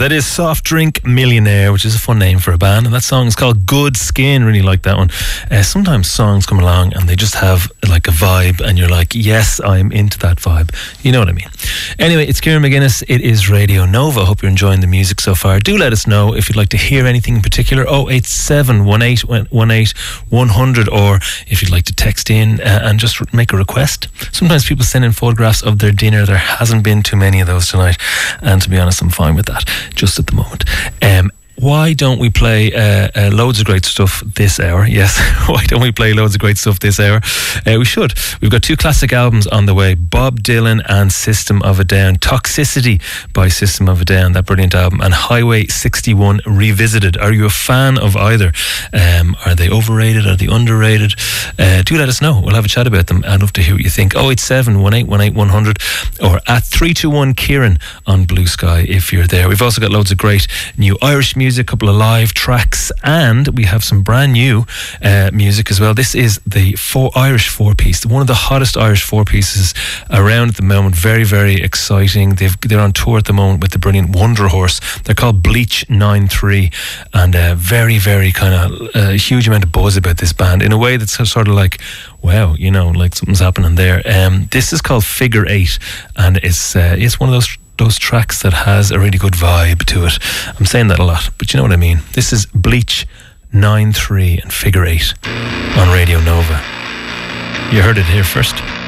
That is Soft Drink Millionaire, which is a fun name for a band, and that song is called Good Skin. Really like that one. Sometimes songs come along and they just have like a vibe, and you're like, yes, I'm into that vibe. You know what I mean? Anyway, it's Kieran McGuinness. It is Radio Nova. Hope you're enjoying the music so far. Do let us know if you'd like to hear anything in particular. 087 18 100, or if you'd like to text in and just make a request. Sometimes people send in photographs of their dinner. There hasn't been too many of those tonight, and to be honest, I'm fine with that just at the moment. Why don't we play loads of great stuff this hour? Yes, why don't we play loads of great stuff this hour? We should. We've got two classic albums on the way, Bob Dylan and System of a Down. Toxicity by System of a Down, that brilliant album, and Highway 61 Revisited. Are you a fan of either? Are they overrated? Are they underrated? Do let us know. We'll have a chat about them. I'd love to hear what you think. 087 18 100 or at 321 Kieran on Blue Sky if you're there. We've also got loads of great new Irish music, a couple of live tracks, and we have some brand new music as well. This is the Irish four-piece, one of the hottest Irish four-pieces around at the moment. Very, very exciting. They're on tour at the moment with the brilliant Wonder Horse. They're called Bleach 9-3, and very, very kind of a huge amount of buzz about this band in a way that's sort of like, wow, you know, like something's happening there. This is called Figure 8, and it's one of those tracks that has a really good vibe to it. I'm saying that a lot, but you know what I mean. This is Bleach 9-3 and Figure 8 on Radio Nova. You heard it here first.